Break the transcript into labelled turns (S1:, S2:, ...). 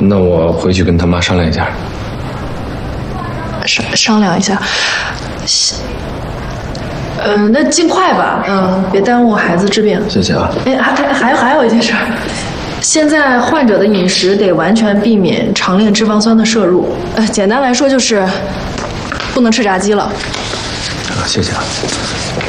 S1: 那我回去跟他妈商量一下。
S2: 商量一下。那尽快吧，别耽误孩子治病。
S1: 谢谢啊。
S2: 哎，还有一件事，现在患者的饮食得完全避免长链脂肪酸的摄入。简单来说就是，不能吃炸鸡了。
S1: 谢谢啊。